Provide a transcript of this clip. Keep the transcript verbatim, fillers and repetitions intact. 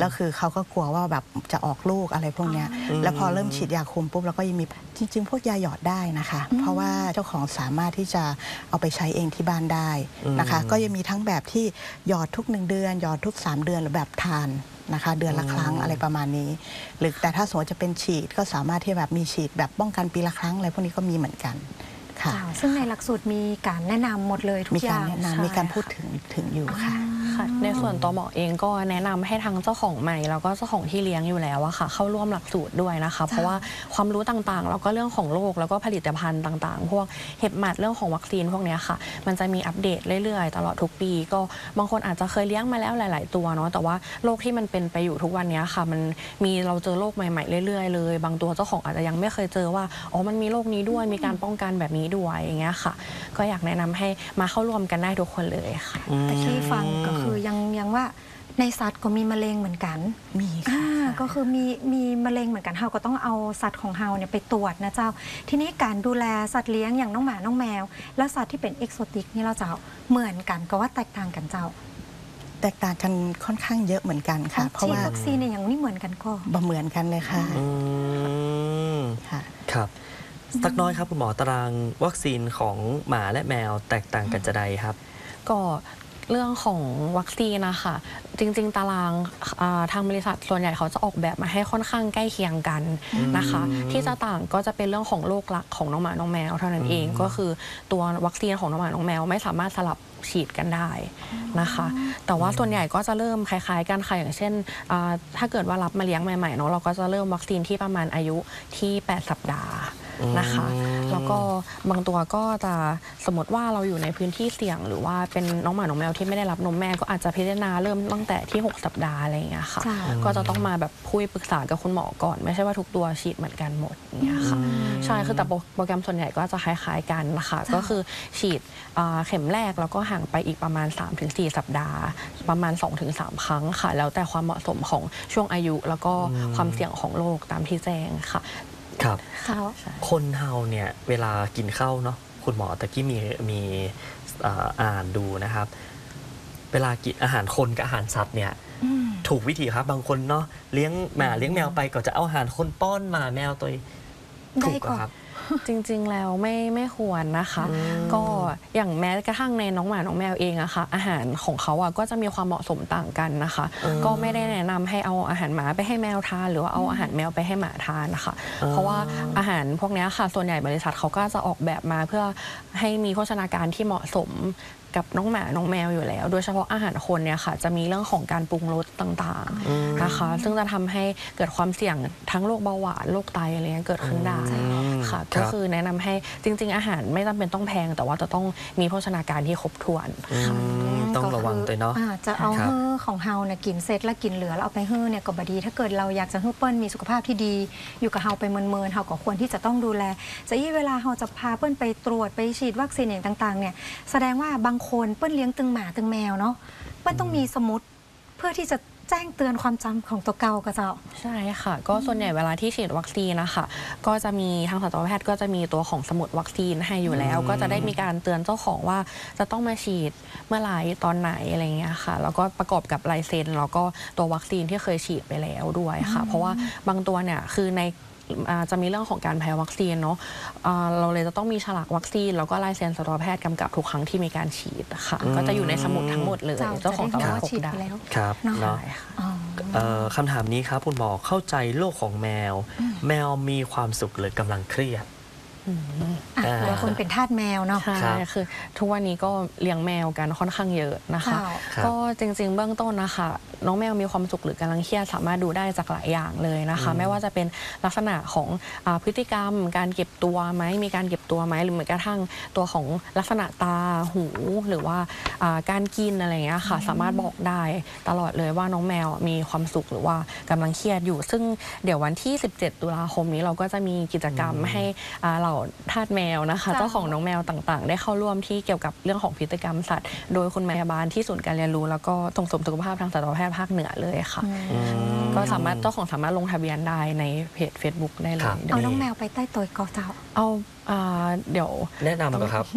แล้วคือเขาก็กลัวว่าแบบจะออกลูกอะไรพวกนี้แล้วพอเริ่มฉีดยาคุมปุ๊บแล้วก็ยังมีจริงๆพวกยาหยอดได้นะคะเพราะว่าเจ้าของสามารถที่จะเอาไปใช้เองที่บ้านได้นะคะก็ยังมีทั้งแบบที่หยอดทุกหนึ่งเดือนหยอดทุกสามเดือนหรือแบบทานนะคะเดือนละครั้งอะไรประมาณนี้หรือแต่ถ้าสมมติจะเป็นฉีดก็สามารถที่แบบมีฉีดแบบป้องกันปีละครั้งอะไรพวกนี้ก็มีเหมือนกันค่ะซึ่งในหลักสูตรมีการแนะนำหมดเลยทุกอย่างมีการแนะนำมีการพูดถึงถึงอยู่ค่ะในส่วนตัวหมอเองก็แนะนำให้ทั้งเจ้าของใหม่แล้วก็เจ้าของที่เลี้ยงอยู่แล้วอะค่ะเข้าร่วมหลักสูตรด้วยนะคะเพราะว่าความรู้ต่างๆแล้วก็เรื่องของโรคแล้วก็ผลิตภัณฑ์ต่างๆพวกเห็บหมัดเรื่องของวัคซีนพวกนี้ค่ะมันจะมีอัปเดตเรื่อยๆตลอดทุกปีก็บางคนอาจจะเคยเลี้ยงมาแล้วหลายๆตัวเนาะแต่ว่าโรคที่มันเป็นไปอยู่ทุกวันนี้ค่ะมันมีเราเจอโรคใหม่ๆเรื่อยๆเลยบางตัวเจ้าของอาจจะยังไม่เคยเจอว่าอ๋อมันมีโรคนี้ด้วยมีการป้องกันแบบนี้ด้วยอย่างเงี้ยค่ะก็อยากแนะนำให้มาเข้าร่วมกันได้ทุกคนเลยค่ะแต่ที่ฟังก็คือยังยังว่าในสัตว์ก็มีมะเร็งเหมือนกันมีค่ะก็คือมีมีมะเร็งเหมือนกันเฮาก็ต้องเอาสัตว์ของเฮาเนี่ยไปตรวจนะเจ้าทีนี้การดูแลสัตว์เลี้ยงอย่างน้องหมาน้องแมวแล้วสัตว์ที่เป็นเอกโซติกนี่เราเจ้าเหมือนกันก็ว่าแตกต่างกันเจ้าแตกต่างกันค่อนข้างเยอะเหมือนกันค่ะเพราะว่าวัคซีนเนี่ยยังไม่เหมือนกันก็บ่เหมือนกันเลยค่ะค่ะครับสักน้อยครับคุณหมอตารางวัคซีนของหมาและแมวแตกต่างกันจะใดครับก็เรื่องของวัคซีนนะคะจริงๆตารางทางบริษัทส่วนใหญ่เขาจะออกแบบมาให้ค่อนข้างใกล้เคียงกันนะคะที่จะต่างก็จะเป็นเรื่องของโรคหลักของน้องหมาน้องแมวเท่านั้นเองก็คือตัววัคซีนของน้องหมาน้องแมวไม่สามารถสลับฉีดกันได้นะคะแต่ว่าส่วนใหญ่ก็จะเริ่มคล้ายๆกันค่ะอย่างเช่นถ้าเกิดว่ารับมาเลี้ยงใหม่ๆเนาะเราก็จะเริ่มวัคซีนที่ประมาณอายุที่แปดสัปดาห์นะคะแล้วก็บางตัวก็จะสมมติว่าเราอยู่ในพื้นที่เสี่ยงหรือว่าเป็นน้องหมาน้องแมวที่ไม่ได้รับนมแม่ก็อาจจะพิจารณาเริ่มตั้งแต่ที่หกสัปดาห์อะไรอย่างเงี้ยค่ะก็จะต้องมาแบบคุยปรึกษากับคุณหมอก่อนไม่ใช่ว่าทุกตัวฉีดเหมือนกันหมดอย่างเงี้ยค่ะใช่คือแต่โปรแกรมส่วนใหญ่ก็จะคล้ายๆกันนะคะก็คือฉีดเข็มแรกแล้วก็ห่างไปอีกประมาณ สามถึงสี่ สัปดาห์ประมาณ สองถึงสาม ครั้งค่ะแล้วแต่ความเหมาะสมของช่วงอายุแล้วก็ความเสี่ยงของโรคตามที่แจ้งค่ะครับคนเฮาเนี่ยเวลากินข้าวเนาะคุณหมอตะกี้มีมีอ่านดูนะครับเวลากินอาหารคนกับอาหารสัตว์เนี่ยถูกวิธีครับบางคนเนาะเลี้ยงหมาเลี้ยงแมวไปก็จะเอาอาหารคนป้อนหมาแมวตัวถูกครับจริงๆแล้วไม่ไม่ควรนะคะก็อย่างแม้กระทั่งในน้องหมาน้องแมวเองอะค่ะอาหารของเขาอะก็จะมีความเหมาะสมต่างกันนะคะก็ไม่ได้แนะนำให้เอาอาหารหมาไปให้แมวทานหรือว่าเอาอาหารแมวไปให้หมาทานนะคะเพราะว่าอาหารพวกนี้ค่ะส่วนใหญ่บริษัทเขาก็จะออกแบบมาเพื่อให้มีโภชนาการที่เหมาะสมกับน้องหมาน้องแมวอยู่แล้วโดยเฉพาะอาหารคนเนี่ยค่ะจะมีเรื่องของการปรุงรสต่างๆนะคะซึ่งจะทำให้เกิดความเสี่ยงทั้งโรคเบาหวานโรคไตอะไรเงี้ยเกิดขึ้นได้ค่ะก็คือแนะนำให้จริงๆอาหารไม่จำเป็นต้องแพงแต่ว่าจะต้องมีโภชนาการที่ครบถ้วนต้องระวังตัวเนาะจะเอาเฮ้อของเฮาเนี่ยกินเสร็จแล้วกินเหลือแล้วเอาไปเฮ้อเนี่ยก็บดีถ้าเกิดเราอยากจะเฮ้อเปิ้ลมีสุขภาพที่ดีอยู่กับเฮาไปเมินๆเฮาก็ควรที่จะต้องดูแลจะยี่เวลาเฮาจะพาเปิ้ลไปตรวจไปฉีดวัคซีนอย่างต่างๆเนี่ยแสดงว่าบางคนเปิ้ลเลี้ยงตึงหมาตึงแมวเนาะเปิ้ลต้องมีสมุดเพื่อที่จะแจ้งเตือนความจำของตัวเก่ากับเจ้าใช่ค่ะก็ส่วนใหญ่เวลาที่ฉีดวัคซีนนะคะก็จะมีทางสัตวแพทย์ก็จะมีตัวของสมุดวัคซีนให้อยู่แล้วก็จะได้มีการเตือนเจ้าของว่าจะต้องมาฉีดเมื่อไหร่ตอนไหนอะไรเงี้ยค่ะแล้วก็ประกอบกับลายเซ็นแล้วก็ตัววัคซีนที่เคยฉีดไปแล้วด้วยค่ะเพราะว่าบางตัวเนี่ยคือในจะมีเรื่องของการแพ้วัคซีนเนาะเราเลยจะต้องมีฉลากวัคซีนแล้วก็ลายเซ็นสัตวแพทย์กำกับทุกครั้งที่มีการฉีดค่ะก็จะอยู่ในสมุดทั้งหมดเลยเจ้าของสมุดฉีดไปแล้วครับเนาะคำถามนี้ครับคุณหมอเข้าใจโลกของแมวแมวมีความสุขหรือกำลังเครียดบางคนเป็นทาสแมวเนาะใช่คือทุกวันนี้ก็เลี้ยงแมวกันค่อนข้างเยอะนะคะก็จริงๆเบื้องต้นนะคะน้องแมวมีความสุขหรือกำลังเครียดสามารถดูได้จากหลายอย่างเลยนะคะไม่ว่าจะเป็นลักษณะของพฤติกรรมการเก็บตัวไหมมีการเก็บตัวไหมหรือแม้กระทั่งตัวของลักษณะตาหูหรือว่าการกินอะไรอย่างเงี้ยค่ะสามารถบอกได้ตลอดเลยว่าน้องแมวมีความสุขหรือว่ากำลังเครียดอยู่ซึ่งเดี๋ยววันที่สิบเจ็ดตุลาคมนี้เราก็จะมีกิจกรรมให้เราทาสแมวนะคะเจ้าของน้องแมวต่างๆได้เข้าร่วมที่เกี่ยวกับเรื่องของพฤติกรรมสัตว์โดยคุณพยาบาลที่ศูนย์การเรียนรู้แล้วก็ส่งเสริมสุขภาพทางสัตวแพทย์ภาคเหนือเลยค่ะก็สามารถเจ้าของสามารถลงทะเบียนได้ในเพจ เฟซบุ๊ก ได้เลยเอาน้องแมวไปใต้โต๊ะกอเจ้าเอาเดี๋ยวแนะนำครับ